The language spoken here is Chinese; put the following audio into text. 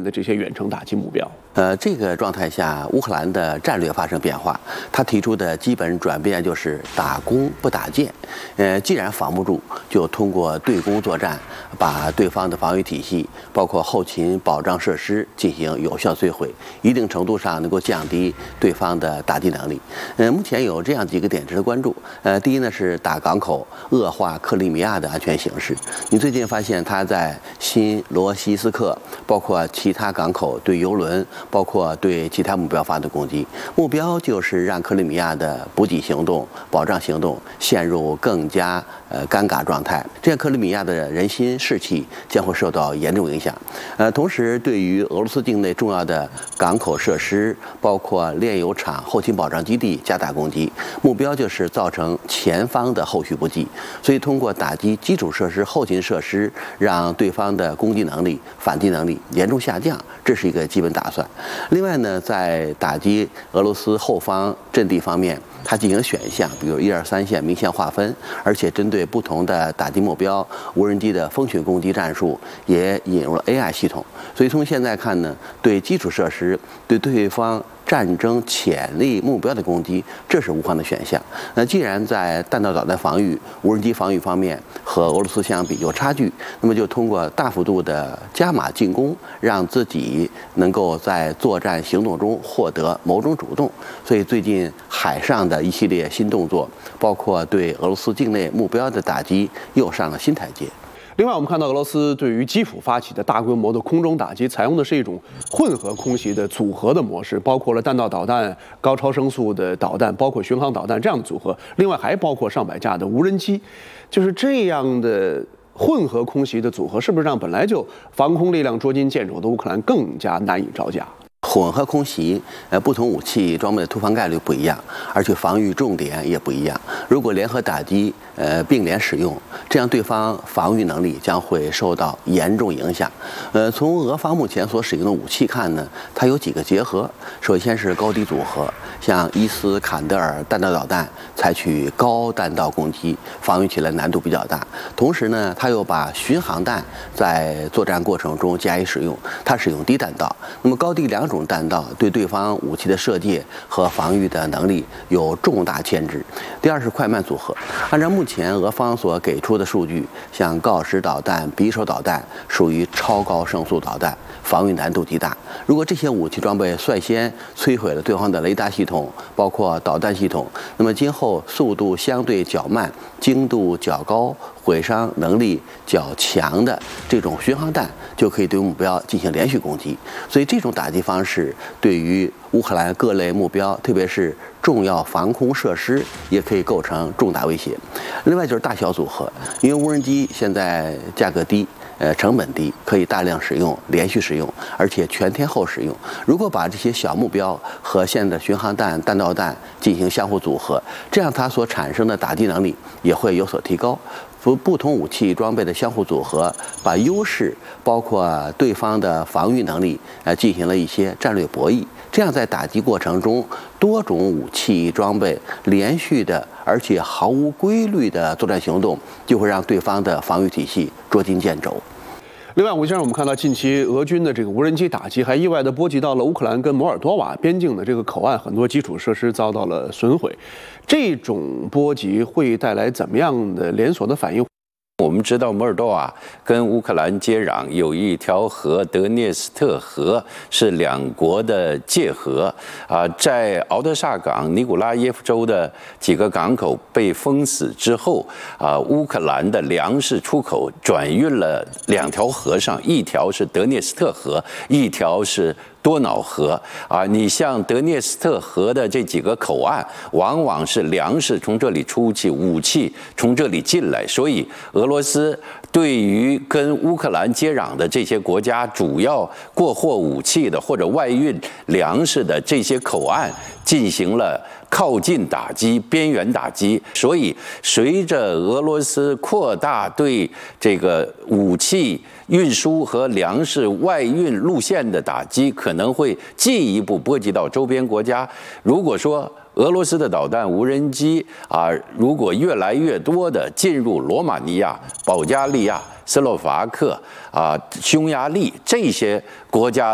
的这些远程打击目标。 这个状态下，乌克兰的战略发生变化，他提出的基本转变就是打攻不打建。既然防不住，就通过对攻作战，把对方的防御体系，包括后勤保障设施进行有效摧毁，一定程度上能够降低对方的打击能力。目前有这样几个点值得关注。第一呢是打港口，恶化克里米亚的安全形势。你最近发现他在新罗西斯克，包括其他港口对油轮，包括对其他目标发动攻击，目标就是让克里米亚的补给行动、保障行动陷入更加尴尬状态，这样克里米亚的人心士气将会受到严重影响。同时，对于俄罗斯境内重要的港口设施，包括炼油厂、后勤保障基地加大攻击，目标就是造成前方的后续不济。所以，通过打击基础设施、后勤设施，让对方的攻击能力、反击能力严重下降，这是一个基本打算。另外呢，在打击俄罗斯后方阵地方面，它进行选项，比如1、2、3线明线划分，而且针对不同的打击目标，无人机的蜂群攻击战术也引入了 AI 系统。所以从现在看呢，对基础设施、对对方战争潜力目标的攻击，这是无方的选项。那既然在弹道导弹防御、无人机防御方面和俄罗斯相比有差距，那么就通过大幅度的加码进攻，让自己能够在作战行动中获得某种主动。所以最近海上的一系列新动作，包括对俄罗斯境内目标的打击，又上了新台阶。 另外，我们看到俄罗斯对于基辅发起的大规模的空中打击，采用的是一种混合空袭的组合的模式，包括了弹道导弹、高超声速的导弹，包括巡航导弹这样的组合。另外，还包括上百架的无人机，就是这样的混合空袭的组合，是不是让本来就防空力量捉襟见肘的乌克兰更加难以招架？ 混合空袭，不同武器装备的突防概率不一样，而且防御重点也不一样。如果联合打击，并联使用，这样对方防御能力将会受到严重影响。从俄方目前所使用的武器看呢，它有几个结合。首先是高低组合，像伊斯坎德尔弹道导弹采取高弹道攻击，防御起来难度比较大。同时呢，它又把巡航弹在作战过程中加以使用，它使用低弹道。那么高低两种弹道对对方武器的射界和防御的能力有重大牵制。第二是快慢组合，按照目前俄方所给出的数据，像锆石导弹、匕首导弹属于超高声速导弹，防御难度极大。如果这些武器装备率先摧毁了对方的雷达系统，包括导弹系统，那么今后速度相对较慢、精度较高、毁伤能力较强的这种巡航弹就可以对目标进行连续攻击。所以这种打击方式对于乌克兰各类目标，特别是重要防空设施，也可以构成重大威胁。另外就是大小组合，因为无人机现在价格低，成本低，可以大量使用、连续使用，而且全天候使用。如果把这些小目标和现在的巡航弹、弹道弹进行相互组合，这样它所产生的打击能力也会有所提高。不同武器装备的相互组合，把优势包括对方的防御能力，进行了一些战略博弈。这样在打击过程中，多种武器装备连续的而且毫无规律的作战行动，就会让对方的防御体系捉襟见肘。 另外，吴先生，我们看到近期俄军的这个无人机打击，还意外地波及到了乌克兰跟摩尔多瓦边境的这个口岸，很多基础设施遭到了损毁。这种波及会带来怎么样的连锁的反应？ 我们知道摩尔多瓦跟乌克兰接壤，有一条河德涅斯特河，是两国的界河在敖德萨港、尼古拉耶夫州的几个港口被封死之后乌克兰的粮食出口转运了两条河上，一条是德涅斯特河，一条是多瑙河你像德涅斯特河的这几个口岸，往往是粮食从这里出去，武器从这里进来，所以俄罗斯对于跟乌克兰接壤的这些国家，主要过货武器的或者外运粮食的这些口岸进行了靠近打击、边缘打击。所以随着俄罗斯扩大对这个武器运输和粮食外运路线的打击，可能会进一步波及到周边国家。如果说俄罗斯的导弹、无人机如果越来越多的进入罗马尼亚、保加利亚、斯洛伐克匈牙利这些国家